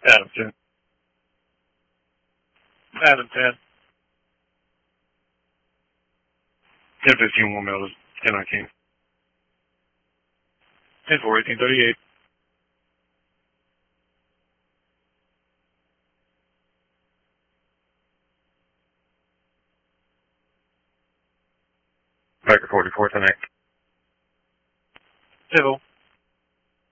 Adam 10. Adam 10. 10-15 1 mail is 10-19. 10-4, 1838. Backer 44, 10-8. Civil.